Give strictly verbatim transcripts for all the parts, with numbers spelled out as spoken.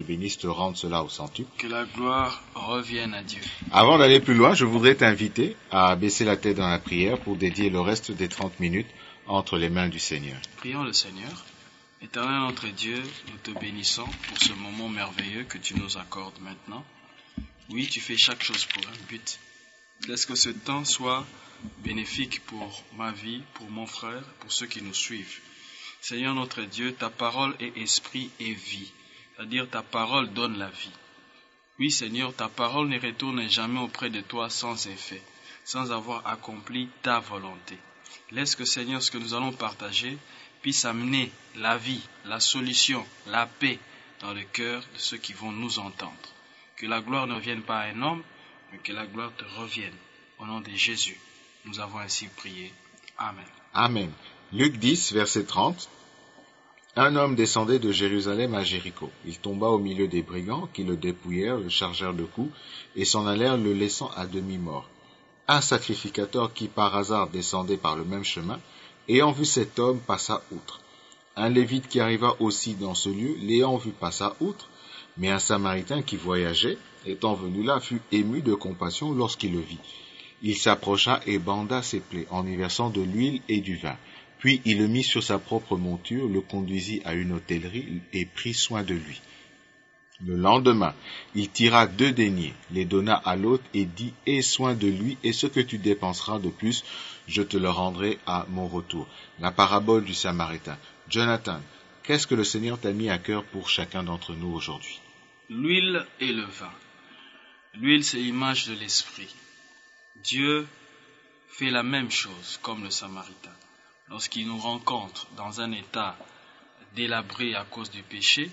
bénisse, te rende cela au centuple. Que la gloire revienne à Dieu. Avant d'aller plus loin, je voudrais t'inviter à baisser la tête dans la prière pour dédier le reste des trente minutes entre les mains du Seigneur. Prions le Seigneur. Éternel notre Dieu, nous te bénissons pour ce moment merveilleux que tu nous accordes maintenant. Oui, tu fais chaque chose pour un but. Laisse que ce temps soit bénéfique pour ma vie, pour mon frère, pour ceux qui nous suivent. Seigneur notre Dieu, ta parole est esprit et vie. C'est-à-dire ta parole donne la vie. Oui Seigneur, ta parole ne retourne jamais auprès de toi sans effet, sans avoir accompli ta volonté. Laisse que Seigneur, ce que nous allons partager puisse amener la vie, la solution, la paix dans le cœur de ceux qui vont nous entendre. Que la gloire ne revienne pas à un homme, mais que la gloire te revienne. Au nom de Jésus, nous avons ainsi prié. Amen. Amen. Luc dix, verset trente. Un homme descendait de Jérusalem à Jéricho. Il tomba au milieu des brigands qui le dépouillèrent, le chargèrent de coups et s'en allèrent le laissant à demi-mort. Un sacrificateur qui par hasard descendait par le même chemin, ayant vu cet homme, passa outre. Un lévite qui arriva aussi dans ce lieu, l'ayant vu, passa outre, mais un samaritain qui voyageait, étant venu là, fut ému de compassion lorsqu'il le vit. Il s'approcha et banda ses plaies en y versant de l'huile et du vin. Puis il le mit sur sa propre monture, le conduisit à une hôtellerie et prit soin de lui. Le lendemain, il tira deux deniers, les donna à l'hôte et dit « Aie soin de lui, et ce que tu dépenseras de plus, je te le rendrai à mon retour. » La parabole du Samaritain. Jonathan, qu'est-ce que le Seigneur t'a mis à cœur pour chacun d'entre nous aujourd'hui? L'huile et le vin. L'huile, c'est l'image de l'esprit. Dieu fait la même chose comme le Samaritain. Lorsqu'il nous rencontre dans un état délabré à cause du péché,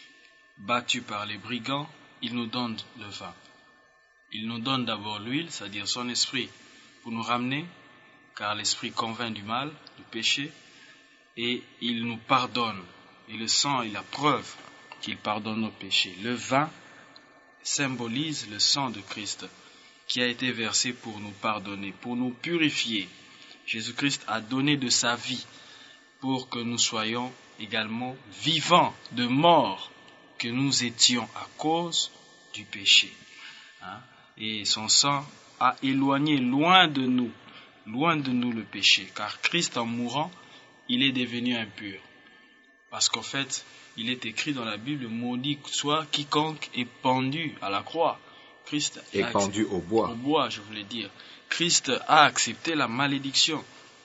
battu par les brigands, il nous donne le vin. Il nous donne d'abord l'huile, c'est-à-dire son esprit, pour nous ramener, car l'esprit convainc du mal, du péché, et il nous pardonne. Et le sang est la preuve qu'il pardonne nos péchés. Le vin symbolise le sang de Christ qui a été versé pour nous pardonner, pour nous purifier. Jésus-Christ a donné de sa vie pour que nous soyons également vivants de mort que nous étions à cause du péché. Hein? Et son sang a éloigné loin de nous, loin de nous le péché, car Christ en mourant, il est devenu impur. Parce qu'en fait, il est écrit dans la Bible, maudit soit quiconque est pendu à la croix. Christ est pendu au bois. Au bois, je voulais dire. Christ a accepté la malédiction.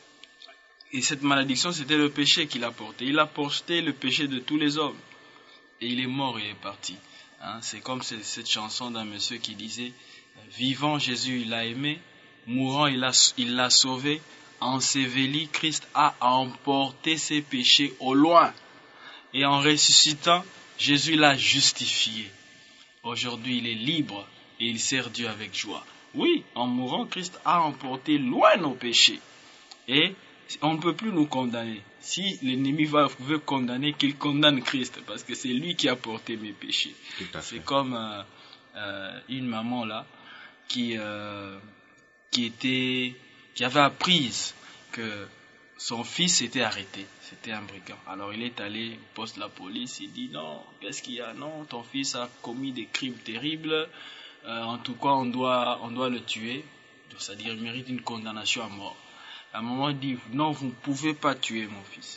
Et cette malédiction, c'était le péché qu'il a porté. Il a porté le péché de tous les hommes. Et il est mort, il est parti. Hein, c'est comme cette chanson d'un monsieur qui disait « Vivant, Jésus, il l'a aimé. Mourant, il l'a il l'a sauvé. Enseveli, Christ a emporté ses péchés au loin. Et en ressuscitant, Jésus l'a justifié. Aujourd'hui, il est libre et il sert Dieu avec joie. » Oui, en mourant, Christ a emporté loin nos péchés. Et on ne peut plus nous condamner. Si l'ennemi veut condamner, qu'il condamne Christ, parce que c'est lui qui a porté mes péchés. C'est comme euh, euh, une maman là, qui, euh, qui, était, qui avait apprise que son fils était arrêté. C'était un brigand. Alors il est allé au poste de la police, il dit non, qu'est-ce qu'il y a? Non, ton fils a commis des crimes terribles. Euh, en tout cas, on doit, on doit le tuer, c'est-à-dire il mérite une condamnation à mort. La maman dit, non, vous ne pouvez pas tuer mon fils.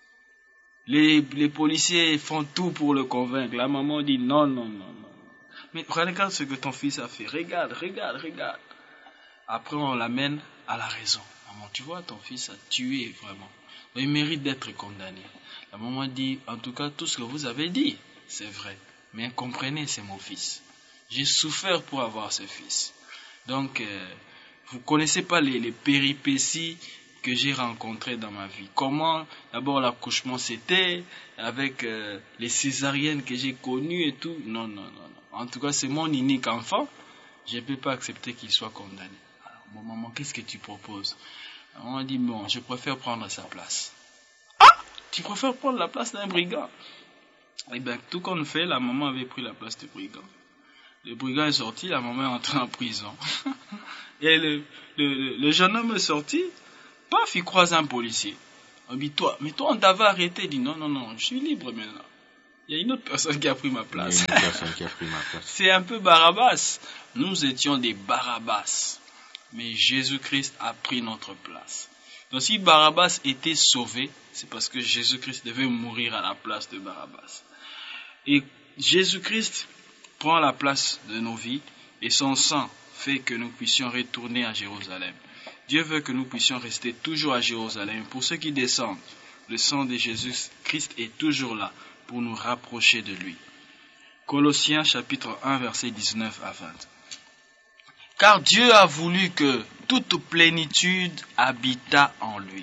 Les, les policiers font tout pour le convaincre. La maman dit, non, non, non, non. Mais regarde ce que ton fils a fait. Regarde, regarde, regarde. Après, on l'amène à la raison. Maman, tu vois, ton fils a tué vraiment. Il mérite d'être condamné. La maman dit, en tout cas, tout ce que vous avez dit, c'est vrai. Mais comprenez, c'est mon fils. J'ai souffert pour avoir ce fils. Donc, euh, vous ne connaissez pas les, les péripéties que j'ai rencontrées dans ma vie. Comment, d'abord, l'accouchement c'était, avec euh, les césariennes que j'ai connues et tout. Non, non, non, non. En tout cas, c'est mon unique enfant. Je ne peux pas accepter qu'il soit condamné. Alors, bon, maman, qu'est-ce que tu proposes? On a dit, bon, je préfère prendre sa place. Ah! Tu préfères prendre la place d'un brigand? Eh bien, tout qu'on fait, la maman avait pris la place du brigand. Le brigand est sorti, la maman est entrée en prison. Et le, le, le jeune homme est sorti, paf, il croise un policier. On dit, toi, mais toi, on t'avait arrêté. Il dit, non, non, non, je suis libre maintenant. Il y a une autre personne qui a pris ma place. Il y a une autre personne qui a pris ma place. C'est un peu Barabbas. Nous étions des Barabbas. Mais Jésus-Christ a pris notre place. Donc si Barabbas était sauvé, c'est parce que Jésus-Christ devait mourir à la place de Barabbas. Et Jésus-Christ prend la place de nos vies et son sang fait que nous puissions retourner à Jérusalem. Dieu veut que nous puissions rester toujours à Jérusalem. Pour ceux qui descendent, le sang de Jésus-Christ est toujours là pour nous rapprocher de lui. Colossiens chapitre un, versets dix-neuf à vingt. Car Dieu a voulu que toute plénitude habitât en lui.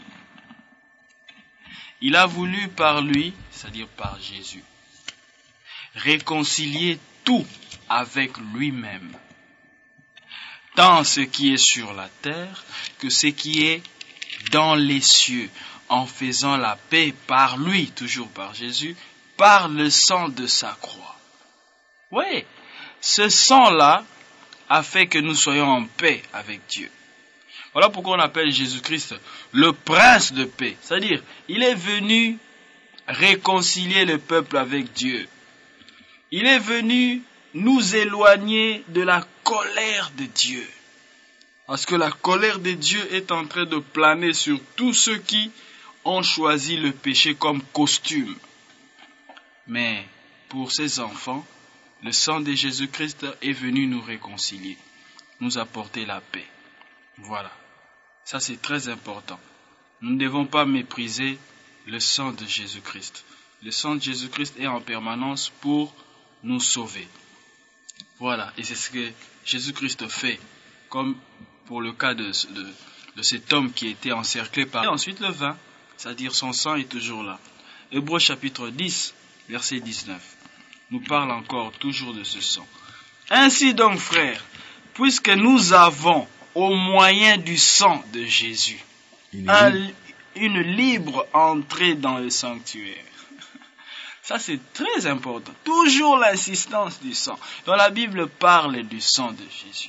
Il a voulu par lui, c'est-à-dire par Jésus, réconcilier tout avec lui-même, tant ce qui est sur la terre que ce qui est dans les cieux, en faisant la paix par lui, toujours par Jésus, par le sang de sa croix. Oui, ce sang-là a fait que nous soyons en paix avec Dieu. Voilà pourquoi on appelle Jésus-Christ le prince de paix. C'est-à-dire, il est venu réconcilier le peuple avec Dieu. Il est venu nous éloigner de la colère de Dieu. Parce que la colère de Dieu est en train de planer sur tous ceux qui ont choisi le péché comme costume. Mais pour ces enfants, le sang de Jésus-Christ est venu nous réconcilier, nous apporter la paix. Voilà. Ça, c'est très important. Nous ne devons pas mépriser le sang de Jésus-Christ. Le sang de Jésus-Christ est en permanence pour nous sauver. Voilà. Et c'est ce que Jésus-Christ fait, comme pour le cas de, de, de cet homme qui était encerclé par... Et ensuite le vin, c'est-à-dire son sang est toujours là. Hébreux chapitre dix, verset dix-neuf. Nous parle encore toujours de ce sang. Ainsi donc, frères, puisque nous avons, au moyen du sang de Jésus, une, un, une libre entrée dans le sanctuaire. Ça, c'est très important. Toujours l'insistance du sang. Dans la Bible parle du sang de Jésus.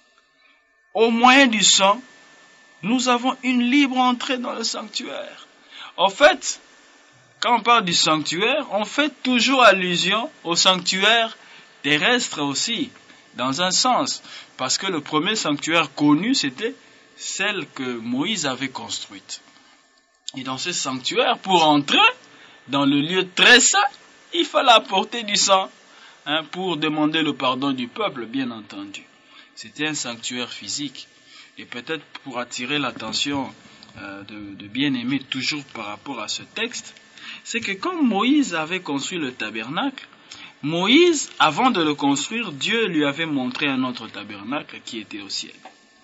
Au moyen du sang, nous avons une libre entrée dans le sanctuaire. En fait, quand on parle du sanctuaire, on fait toujours allusion au sanctuaire terrestre aussi, dans un sens. Parce que le premier sanctuaire connu, c'était celle que Moïse avait construite. Et dans ce sanctuaire, pour entrer dans le lieu très saint, il fallait apporter du sang, hein, pour demander le pardon du peuple, bien entendu. C'était un sanctuaire physique. Et peut-être pour attirer l'attention euh, de, de bien-aimés toujours par rapport à ce texte, c'est que quand Moïse avait construit le tabernacle, Moïse, avant de le construire, Dieu lui avait montré un autre tabernacle qui était au ciel.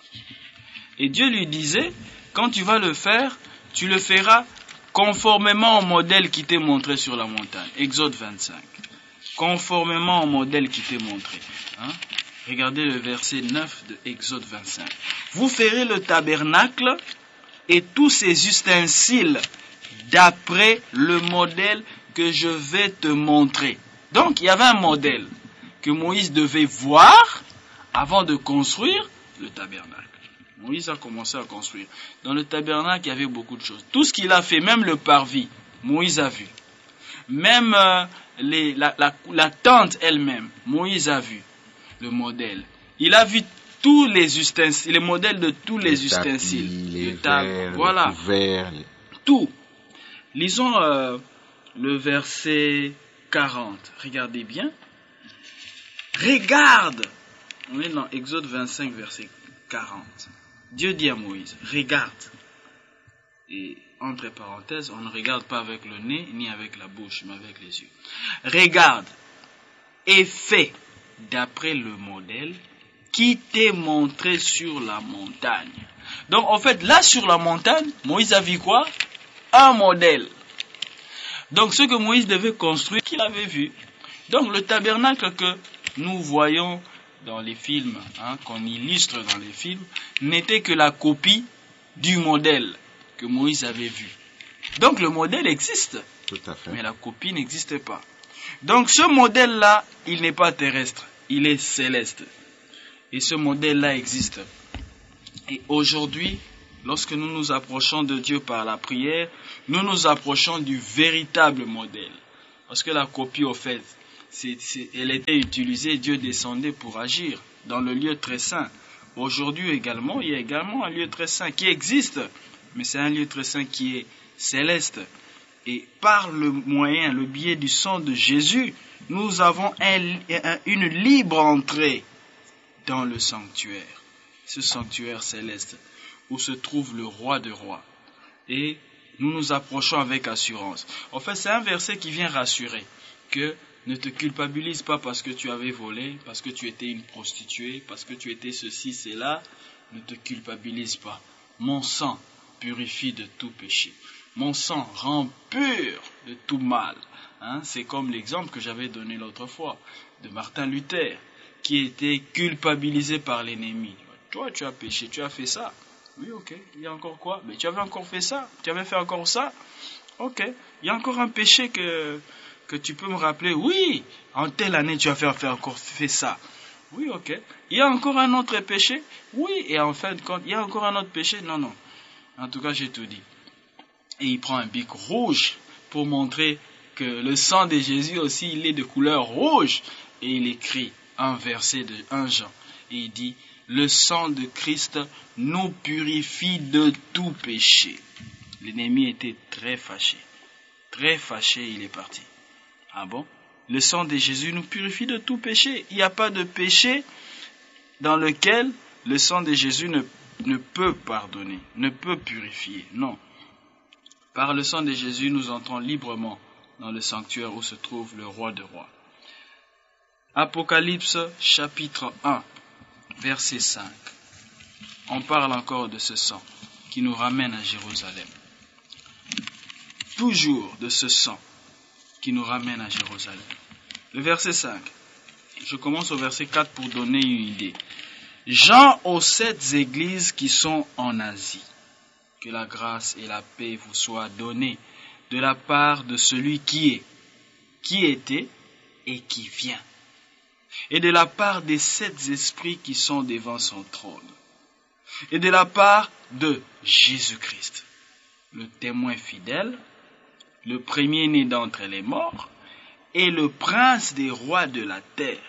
Et Dieu lui disait, quand tu vas le faire, tu le feras conformément au modèle qui t'est montré sur la montagne. Exode vingt-cinq. Conformément au modèle qui t'est montré. Hein? Regardez le verset neuf de Exode vingt-cinq. Vous ferez le tabernacle et tous ses ustensiles d'après le modèle que je vais te montrer. Donc, il y avait un modèle que Moïse devait voir avant de construire le tabernacle. Moïse a commencé à construire. Dans le tabernacle, il y avait beaucoup de choses. Tout ce qu'il a fait, même le parvis, Moïse a vu. Même euh, les, la, la, la tente elle-même, Moïse a vu le modèle. Il a vu tous les ustensiles, les modèles de tous les, les ustensiles. Tapis, les tables, verres, voilà. les couverts, les... Tout. Lisons euh, le verset quarante. Regardez bien. Regarde. On est dans Exode vingt-cinq, verset quarante. Dieu dit à Moïse, regarde. Et entre parenthèses, on ne regarde pas avec le nez ni avec la bouche, mais avec les yeux. Regarde et fais d'après le modèle qui t'est montré sur la montagne. Donc en fait, là sur la montagne, Moïse a vu quoi? Un modèle. Donc ce que Moïse devait construire, qu'il avait vu. Donc le tabernacle que nous voyons dans les films, hein, qu'on illustre dans les films, n'était que la copie du modèle que Moïse avait vu. Donc le modèle existe, Tout à fait. mais la copie n'existe pas. Donc ce modèle-là, il n'est pas terrestre, il est céleste. Et ce modèle-là existe. Et aujourd'hui, lorsque nous nous approchons de Dieu par la prière, nous nous approchons du véritable modèle. Parce que la copie, au fait, c'est, c'est, elle était utilisée, Dieu descendait pour agir dans le lieu très saint. Aujourd'hui également, il y a également un lieu très saint qui existe, mais c'est un lieu très saint qui est céleste. Et par le moyen, le biais du sang de Jésus, nous avons un, un, une libre entrée dans le sanctuaire, ce sanctuaire céleste, où se trouve le roi des rois. Et nous nous approchons avec assurance. En fait, c'est un verset qui vient rassurer que ne te culpabilise pas parce que tu avais volé, parce que tu étais une prostituée, parce que tu étais ceci, cela. Ne te culpabilise pas. Mon sang purifie de tout péché. Mon sang rend pur de tout mal. Hein, c'est comme l'exemple que j'avais donné l'autre fois de Martin Luther, qui était culpabilisé par l'ennemi. Toi, tu as péché, tu as fait ça. Oui, ok. Il y a encore quoi? Mais tu avais encore fait ça. Tu avais fait encore ça. Ok. Il y a encore un péché que, que tu peux me rappeler. Oui, en telle année, tu as fait, fait encore fait ça. Oui, ok. Il y a encore un autre péché? Oui, et en fin de compte, il y a encore un autre péché? Non, non. En tout cas, j'ai tout dit. Et il prend un bic rouge pour montrer que le sang de Jésus aussi, il est de couleur rouge. Et il écrit un verset de un Jean. Et il dit, le sang de Christ nous purifie de tout péché. L'ennemi était très fâché. Très fâché, il est parti. Ah bon? Le sang de Jésus nous purifie de tout péché. Il n'y a pas de péché dans lequel le sang de Jésus ne, ne peut pardonner, ne peut purifier. Non. Par le sang de Jésus, nous entrons librement dans le sanctuaire où se trouve le roi des rois. Apocalypse chapitre un, verset cinq. On parle encore de ce sang qui nous ramène à Jérusalem. Toujours de ce sang qui nous ramène à Jérusalem. Le verset cinq. Je commence au verset quatre pour donner une idée. Jean aux sept églises qui sont en Asie. Que la grâce et la paix vous soient données de la part de celui qui est, qui était et qui vient. Et de la part des sept esprits qui sont devant son trône. Et de la part de Jésus-Christ, le témoin fidèle, le premier-né d'entre les morts, et le prince des rois de la terre,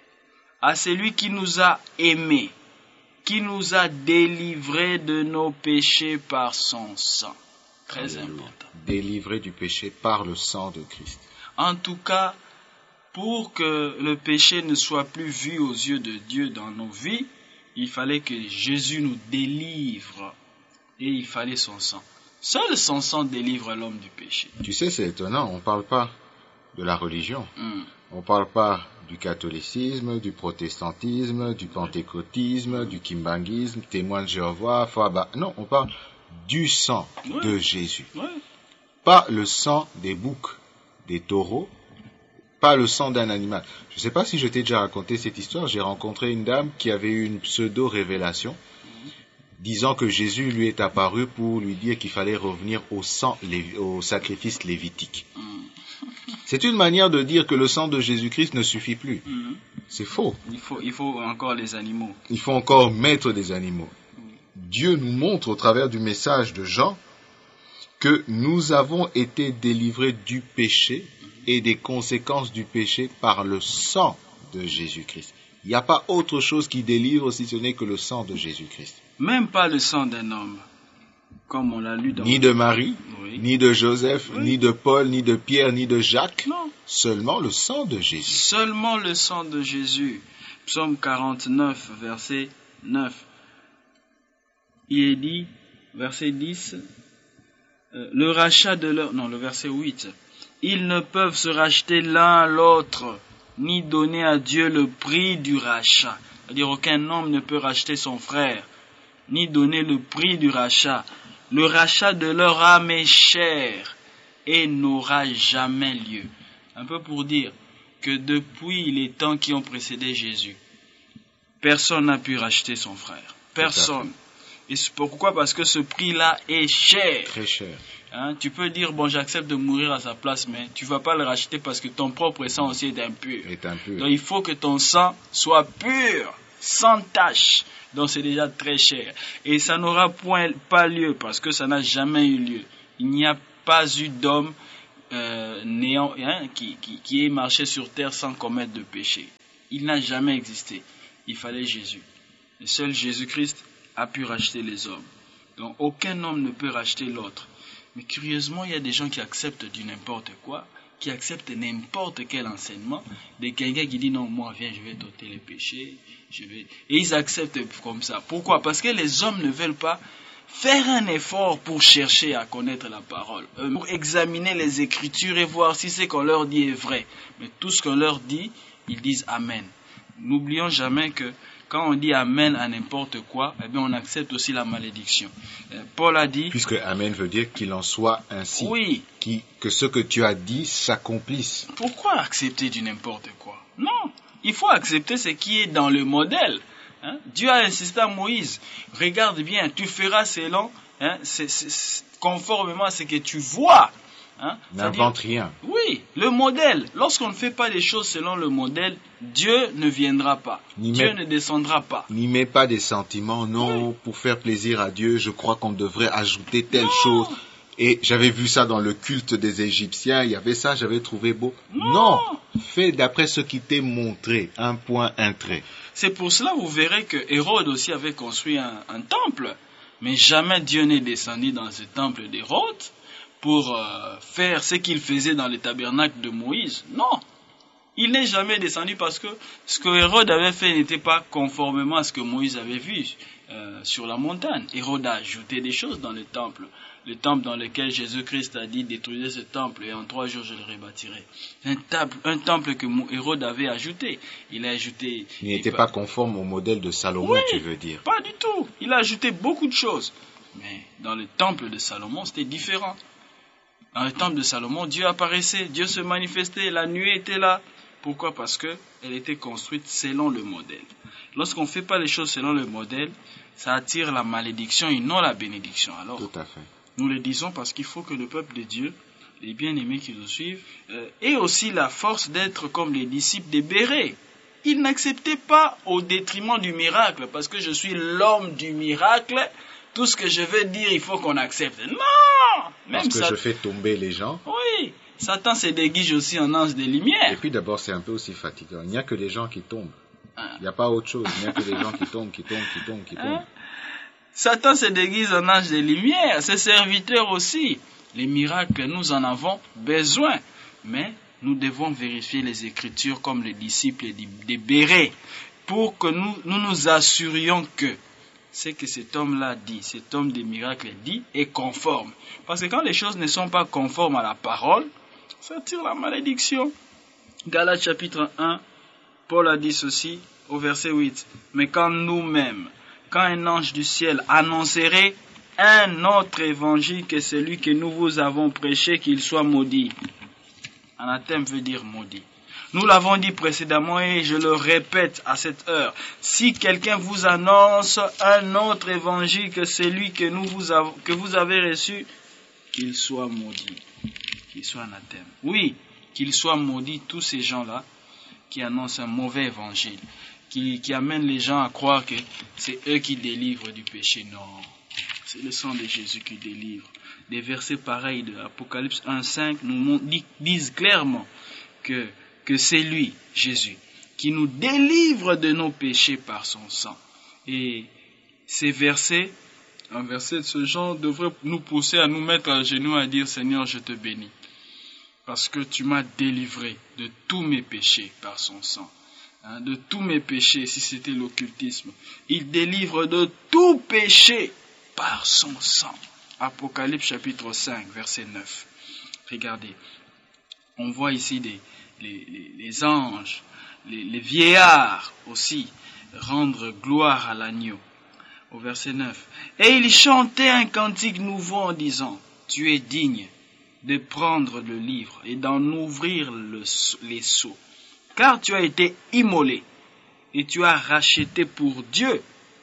à celui qui nous a aimés, qui nous a délivrés de nos péchés par son sang. Très Alléluia. Important. Délivrés du péché par le sang de Christ. En tout cas, pour que le péché ne soit plus vu aux yeux de Dieu dans nos vies, il fallait que Jésus nous délivre. Et il fallait son sang. Seul son sang délivre l'homme du péché. Tu sais, c'est étonnant, on ne parle pas de la religion. Mm. On ne parle pas du catholicisme, du protestantisme, du pentecôtisme, du kimbanguisme, témoin de Jéhovah, Faba. Non, on parle du sang Ouais. de Jésus. Ouais. Pas le sang des boucs, des taureaux, pas le sang d'un animal. Je ne sais pas si je t'ai déjà raconté cette histoire. J'ai rencontré une dame qui avait eu une pseudo-révélation disant que Jésus lui est apparu pour lui dire qu'il fallait revenir au sang, au sacrifice lévitique. Mm. C'est une manière de dire que le sang de Jésus-Christ ne suffit plus. Mm. C'est faux. Il faut, il faut encore les animaux. Il faut encore mettre des animaux. Dieu nous montre au travers du message de Jean que nous avons été délivrés du péché et des conséquences du péché par le sang de Jésus-Christ. Il n'y a pas autre chose qui délivre si ce n'est que le sang de Jésus-Christ. Même pas le sang d'un homme, comme on l'a lu dans... Ni de Marie, Oui. ni de Joseph, Oui. ni de Paul, ni de Pierre, ni de Jacques. Non, Seulement le sang de Jésus. seulement le sang de Jésus. Psaume quarante-neuf, verset neuf. Il est dit, verset dix, euh, le rachat de leur... Non, le verset huit. Ils ne peuvent se racheter l'un à l'autre, ni donner à Dieu le prix du rachat. C'est-à-dire aucun homme ne peut racheter son frère, ni donner le prix du rachat. Le rachat de leur âme est cher et n'aura jamais lieu. Un peu pour dire que depuis les temps qui ont précédé Jésus, personne n'a pu racheter son frère. Personne. Et c'est pourquoi? Parce que ce prix-là est cher. Très cher. Hein, tu peux dire, bon, j'accepte de mourir à sa place, mais tu ne vas pas le racheter parce que ton propre sang aussi est impur. Est impur. Donc il faut que ton sang soit pur, sans tache. Donc c'est déjà très cher. Et ça n'aura point, pas lieu parce que ça n'a jamais eu lieu. Il n'y a pas eu d'homme euh, néant, hein, qui, qui, qui ait marché sur terre sans commettre de péché. Il n'a jamais existé. Il fallait Jésus. Et seul Jésus-Christ a pu racheter les hommes. Donc aucun homme ne peut racheter l'autre. Mais curieusement, il y a des gens qui acceptent du n'importe quoi, qui acceptent n'importe quel enseignement, de quelqu'un qui dit non, moi viens, je vais t'ôter les péchés, je vais... Et ils acceptent comme ça. Pourquoi? Parce que les hommes ne veulent pas faire un effort pour chercher à connaître la parole, pour examiner les Écritures et voir si ce qu'on leur dit est vrai. Mais tout ce qu'on leur dit, ils disent Amen. N'oublions jamais que quand on dit Amen à n'importe quoi, eh bien on accepte aussi la malédiction. Euh, Paul a dit... Puisque Amen veut dire qu'il en soit ainsi. Oui. Qui, que ce que tu as dit s'accomplisse. Pourquoi accepter du n'importe quoi? Non. Il faut accepter ce qui est dans le modèle. Hein? Dieu a insisté à Moïse. Regarde bien, tu feras selon, hein, c'est, c'est, conformément à ce que tu vois. Hein? N'invente rien. Oui, le modèle. Lorsqu'on ne fait pas les choses selon le modèle, Dieu ne viendra pas. N'y Dieu met, ne descendra pas. N'y met pas des sentiments. Non, oui. Pour faire plaisir à Dieu, je crois qu'on devrait ajouter telle non. chose. Et j'avais vu ça dans le culte des Égyptiens. Il y avait ça, j'avais trouvé beau. Non, non. Fais d'après ce qui t'est montré. Un point, un trait. C'est pour cela, vous verrez que Hérode aussi avait construit un, un temple. Mais jamais Dieu n'est descendu dans ce temple d'Hérode pour euh, faire ce qu'il faisait dans le tabernacle de Moïse. Non, il n'est jamais descendu parce que ce que Hérode avait fait n'était pas conformément à ce que Moïse avait vu euh, sur la montagne. Hérode a ajouté des choses dans le temple. Le temple dans lequel Jésus-Christ a dit détruisez ce temple et en trois jours je le rebâtirai. Un temple, un temple que Hérode avait ajouté. Il a ajouté... Il n'était pas conforme au modèle de Salomon, oui, tu veux dire? Pas du tout. Il a ajouté beaucoup de choses. Mais dans le temple de Salomon, c'était différent. Dans le temple de Salomon, Dieu apparaissait, Dieu se manifestait, la nuée était là. Pourquoi? Parce qu'elle était construite selon le modèle. Lorsqu'on ne fait pas les choses selon le modèle, ça attire la malédiction et non la bénédiction. Alors, tout à fait. Nous le disons parce qu'il faut que le peuple de Dieu, les bien-aimés qui nous suivent, euh, ait aussi la force d'être comme les disciples des Bérets. Ils n'acceptaient pas au détriment du miracle, parce que je suis l'homme du miracle. Tout ce que je vais dire, il faut qu'on accepte. Non! Même Parce que ça... je fais tomber les gens. Oui. Satan se déguise aussi en ange de lumière. Et puis d'abord, c'est un peu aussi fatigant. Il n'y a que des gens qui tombent. Hein? Il n'y a pas autre chose. Il n'y a que des gens qui tombent, qui tombent, qui tombent, qui tombent. Hein? Satan se déguise en ange de lumière. Ses serviteurs aussi. Les miracles, nous en avons besoin. Mais nous devons vérifier les Écritures comme les disciples des Bérets pour que nous nous, nous assurions que ce que cet homme-là dit, cet homme des miracles dit, est conforme. Parce que quand les choses ne sont pas conformes à la parole, ça tire la malédiction. Galates chapitre un, Paul a dit ceci au verset huit. Mais quand nous-mêmes, quand un ange du ciel annoncerait un autre évangile que celui que nous vous avons prêché, qu'il soit maudit. Anathème veut dire maudit. Nous l'avons dit précédemment et je le répète à cette heure. Si quelqu'un vous annonce un autre évangile que celui que, nous vous, avons, que vous avez reçu, qu'il soit maudit, qu'il soit anathème. Oui, qu'il soit maudit, tous ces gens-là qui annoncent un mauvais évangile, qui, qui amènent les gens à croire que c'est eux qui délivrent du péché. Non, c'est le sang de Jésus qui délivre. Des versets pareils de Apocalypse un cinq nous disent clairement que que c'est lui, Jésus, qui nous délivre de nos péchés par son sang. Et ces versets, un verset de ce genre devrait nous pousser à nous mettre à genoux et à dire, Seigneur, je te bénis, parce que tu m'as délivré de tous mes péchés par son sang. Hein, de tous mes péchés, si c'était l'occultisme. Il délivre de tout péché par son sang. Apocalypse chapitre cinq, verset neuf. Regardez, on voit ici des Les, les, les anges, les, les vieillards aussi, rendre gloire à l'agneau. Au verset neuf. Et il chantait un cantique nouveau en disant, tu es digne de prendre le livre et d'en ouvrir le, les sceaux, car tu as été immolé et tu as racheté pour Dieu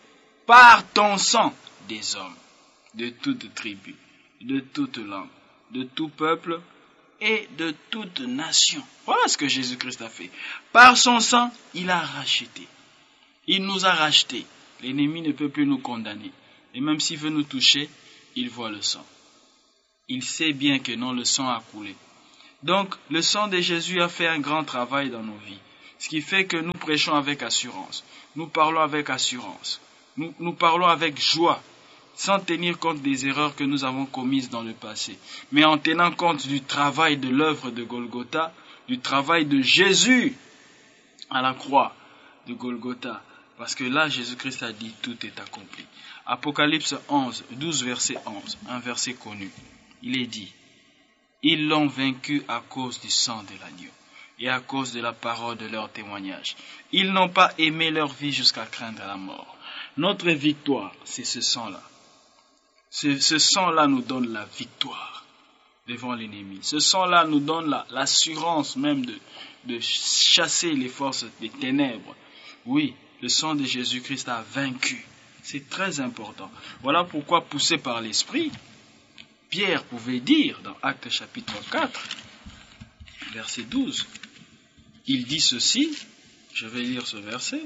par ton sang des hommes de toute tribu, de toute langue, de tout peuple et de toute nation. Voilà ce que Jésus-Christ a fait. Par son sang, il a racheté. Il nous a rachetés. L'ennemi ne peut plus nous condamner. Et même s'il veut nous toucher, il voit le sang. Il sait bien que non, le sang a coulé. Donc, le sang de Jésus a fait un grand travail dans nos vies. Ce qui fait que nous prêchons avec assurance. Nous parlons avec assurance. Nous, nous parlons avec joie, sans tenir compte des erreurs que nous avons commises dans le passé. Mais en tenant compte du travail de l'œuvre de Golgotha, du travail de Jésus à la croix de Golgotha. Parce que là, Jésus-Christ a dit, tout est accompli. Apocalypse onze, douze, verset onze, un verset connu. Il est dit, ils l'ont vaincu à cause du sang de l'agneau et à cause de la parole de leur témoignage. Ils n'ont pas aimé leur vie jusqu'à craindre la mort. Notre victoire, c'est ce sang-là. Ce, ce sang-là nous donne la victoire devant l'ennemi. Ce sang-là nous donne la, l'assurance même de, de chasser les forces des ténèbres. Oui, le sang de Jésus-Christ a vaincu. C'est très important. Voilà pourquoi, poussé par l'Esprit, Pierre pouvait dire dans Actes chapitre quatre, verset douze, il dit ceci, je vais lire ce verset,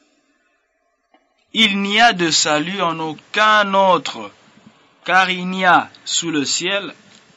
« Il n'y a de salut en aucun autre, car il n'y a sous le ciel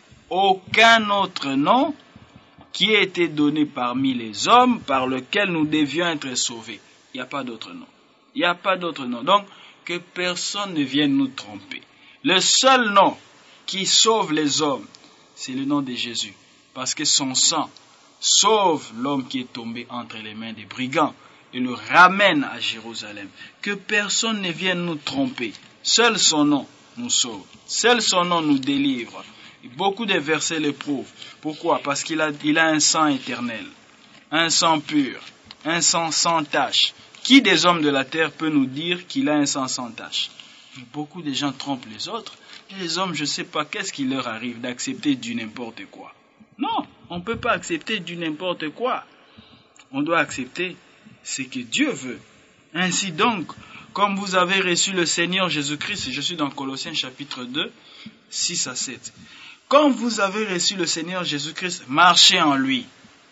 aucun autre nom qui ait été donné parmi les hommes par lequel nous devions être sauvés. » Il n'y a pas d'autre nom. Il n'y a pas d'autre nom. Donc, que personne ne vienne nous tromper. Le seul nom qui sauve les hommes, c'est le nom de Jésus. Parce que son sang sauve l'homme qui est tombé entre les mains des brigands et le ramène à Jérusalem. Que personne ne vienne nous tromper. Seul son nom nous sauve. Seul son nom nous délivre. Et beaucoup de versets le prouvent. Pourquoi? Parce qu'il a, il a un sang éternel, un sang pur, un sang sans tache. Qui des hommes de la terre peut nous dire qu'il a un sang sans tache? Beaucoup de gens trompent les autres. Et les hommes, je ne sais pas, qu'est-ce qui leur arrive d'accepter du n'importe quoi? Non, on ne peut pas accepter du n'importe quoi. On doit accepter ce que Dieu veut. Ainsi donc, comme vous avez reçu le Seigneur Jésus-Christ, je suis dans Colossiens chapitre deux, six à sept. Comme vous avez reçu le Seigneur Jésus-Christ, marchez en lui,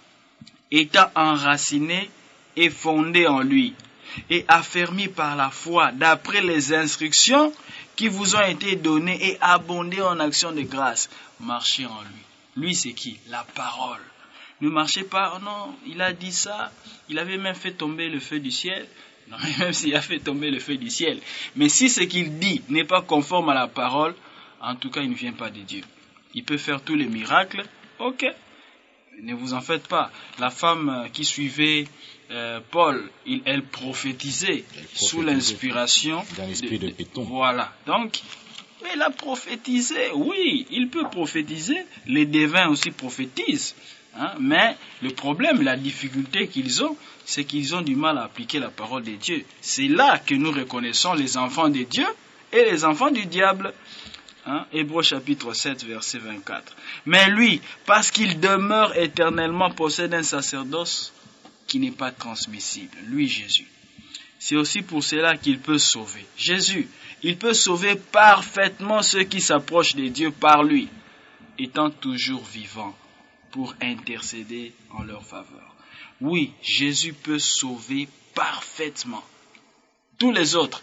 étant enraciné et fondé en lui, et affermi par la foi, d'après les instructions qui vous ont été données, et abondez en actions de grâce. Marchez en lui. Lui, c'est qui? La parole. Ne marchez pas, oh non, il a dit ça, il avait même fait tomber le feu du ciel. Non, même s'il a fait tomber le feu du ciel. Mais si ce qu'il dit n'est pas conforme à la parole, en tout cas, il ne vient pas de Dieu. Il peut faire tous les miracles, ok. Ne vous en faites pas. La femme qui suivait euh, Paul, il, elle prophétisait sous l'inspiration dans l'esprit de, de Python. Voilà. Donc, elle a prophétisé. Oui, il peut prophétiser. Les devins aussi prophétisent. Hein, mais le problème, la difficulté qu'ils ont, c'est qu'ils ont du mal à appliquer la parole de Dieu. C'est là que nous reconnaissons les enfants de Dieu et les enfants du diable. Hein, Hébreux chapitre sept, verset vingt-quatre. Mais lui, parce qu'il demeure éternellement, possède un sacerdoce qui n'est pas transmissible. Lui, Jésus. C'est aussi pour cela qu'il peut sauver. Jésus, il peut sauver parfaitement ceux qui s'approchent de Dieu par lui, étant toujours vivant pour intercéder en leur faveur. Oui, Jésus peut sauver parfaitement. Tous les autres,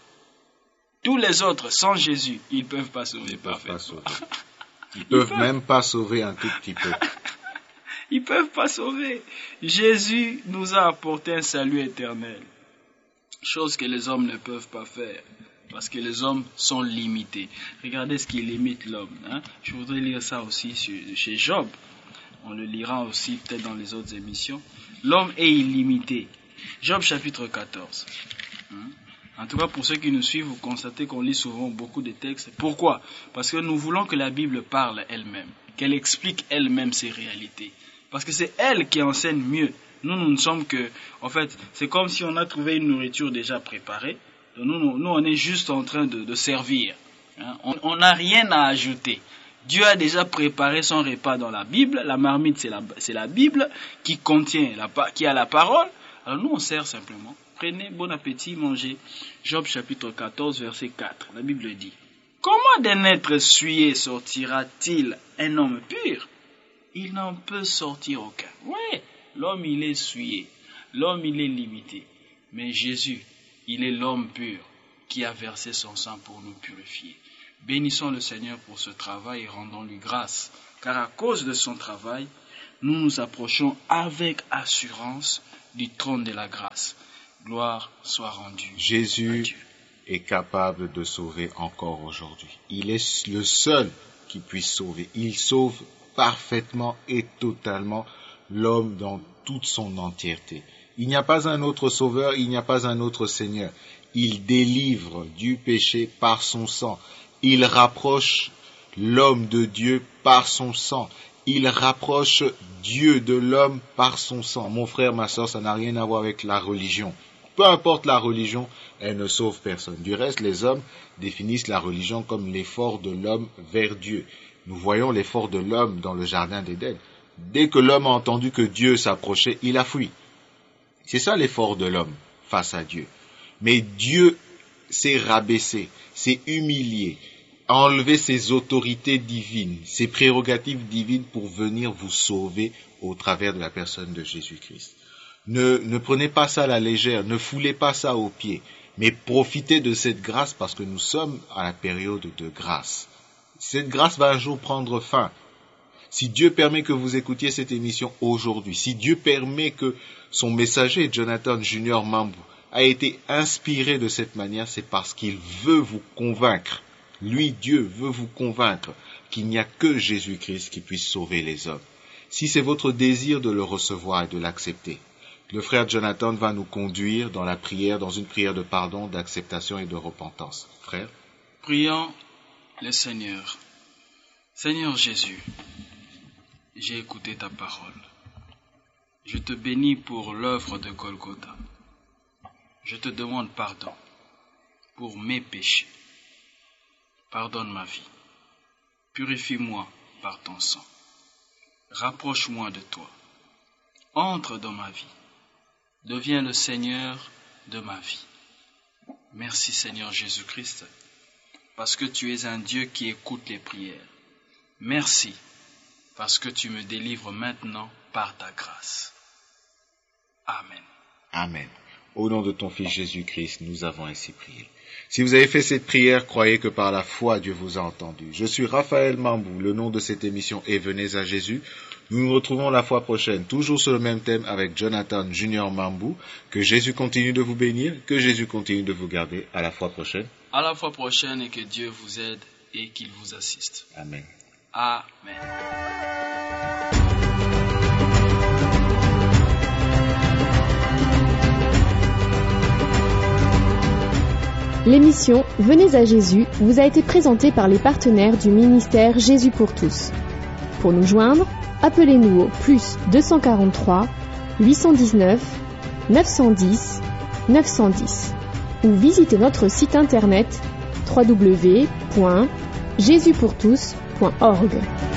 tous les autres, sans Jésus, ils ne peuvent pas sauver parfaitement. Ils ne peuvent même pas sauver un tout petit peu. Ils ne peuvent pas sauver. Jésus nous a apporté un salut éternel. Chose que les hommes ne peuvent pas faire. Parce que les hommes sont limités. Regardez ce qui limite l'homme. Hein? Je voudrais lire ça aussi chez Job. On le lira aussi peut-être dans les autres émissions. L'homme est illimité. Job chapitre quatorze. Hein? En tout cas, pour ceux qui nous suivent, vous constatez qu'on lit souvent beaucoup de textes. Pourquoi? Parce que nous voulons que la Bible parle elle-même, qu'elle explique elle-même ses réalités. Parce que c'est elle qui enseigne mieux. Nous, nous ne sommes que... En fait, c'est comme si on a trouvé une nourriture déjà préparée. Nous, nous, nous on est juste en train de, de servir. Hein? On n'a rien à ajouter. Dieu a déjà préparé son repas dans la Bible. La marmite, c'est la, c'est la Bible qui contient, la, qui a la parole. Alors nous, on sert simplement. Prenez, bon appétit, mangez. Job chapitre quatorze, verset quatre. La Bible dit, « Comment d'un être souillé sortira-t-il un homme pur? Il n'en peut sortir aucun. » Oui, l'homme, il est souillé. L'homme, il est limité. Mais Jésus, il est l'homme pur qui a versé son sang pour nous purifier. Bénissons le Seigneur pour ce travail et rendons-lui grâce. Car à cause de son travail, nous nous approchons avec assurance du trône de la grâce. Gloire soit rendue Jésus à Dieu. Est capable de sauver encore aujourd'hui. Il est le seul qui puisse sauver. Il sauve parfaitement et totalement l'homme dans toute son entièreté. Il n'y a pas un autre sauveur, il n'y a pas un autre Seigneur. Il délivre du péché par son sang. Il rapproche l'homme de Dieu par son sang. Il rapproche Dieu de l'homme par son sang. Mon frère, ma sœur, ça n'a rien à voir avec la religion. Peu importe la religion, elle ne sauve personne. Du reste, les hommes définissent la religion comme l'effort de l'homme vers Dieu. Nous voyons l'effort de l'homme dans le jardin d'Éden. Dès que l'homme a entendu que Dieu s'approchait, il a fui. C'est ça l'effort de l'homme face à Dieu. Mais Dieu s'est rabaissé, s'est humilié, a enlevé ses autorités divines, ses prérogatives divines pour venir vous sauver au travers de la personne de Jésus-Christ. Ne, ne prenez pas ça à la légère, ne foulez pas ça aux pieds, mais profitez de cette grâce parce que nous sommes à la période de grâce. Cette grâce va un jour prendre fin. Si Dieu permet que vous écoutiez cette émission aujourd'hui, si Dieu permet que son messager, Jonathan Junior Mambou, a été inspiré de cette manière, c'est parce qu'il veut vous convaincre. Lui, Dieu, veut vous convaincre qu'il n'y a que Jésus-Christ qui puisse sauver les hommes. Si c'est votre désir de le recevoir et de l'accepter, le frère Jonathan va nous conduire dans la prière, dans une prière de pardon, d'acceptation et de repentance. Frère? Prions le Seigneur. Seigneur Jésus, j'ai écouté ta parole. Je te bénis pour l'œuvre de Golgotha. Je te demande pardon pour mes péchés. Pardonne ma vie. Purifie-moi par ton sang. Rapproche-moi de toi. Entre dans ma vie. Deviens le Seigneur de ma vie. Merci Seigneur Jésus-Christ, parce que tu es un Dieu qui écoute les prières. Merci, parce que tu me délivres maintenant par ta grâce. Amen. Amen. Au nom de ton Fils Jésus-Christ, nous avons ainsi prié. Si vous avez fait cette prière, croyez que par la foi, Dieu vous a entendu. Je suis Raphaël Mambou, le nom de cette émission est Venez à Jésus. Nous nous retrouvons la fois prochaine, toujours sur le même thème avec Jonathan Junior Mambou. Que Jésus continue de vous bénir, que Jésus continue de vous garder. À la fois prochaine. À la fois prochaine et que Dieu vous aide et qu'il vous assiste. Amen. Amen. L'émission Venez à Jésus vous a été présentée par les partenaires du ministère Jésus pour tous. Pour nous joindre, appelez-nous au plus deux cent quarante-trois huit cent dix-neuf neuf cent dix neuf cent dix ou visitez notre site internet w w w point jésus pour tous point org.